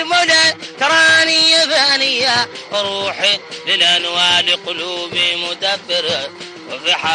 المنى تراني فانية، روحي للأنوار قلوبي مدبرة، وفي